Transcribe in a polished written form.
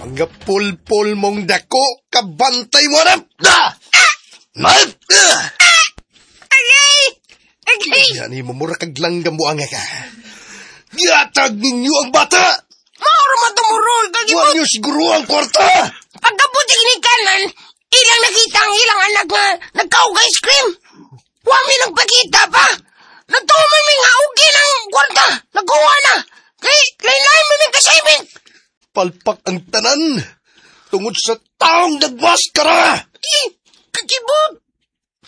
Mga pulpul mong dako, kabantay mo na! Yan, imumura kag langgam mo nga ka. Giatag ninyo ang bata! Mauro matumurol, kagibot! Huwag niyo siguro ang kwarta! Pagkabuting ni kanan, ilang nakita ang ilang anak na nagkaog ice cream. Huwag may nagpakita pa. Nagtuman may nga ugi ng kwarta. Nagkuha na. Kay lain mo may kasayment. Palpak ang tanan, tungod sa taong nagmaskara! Kagibot!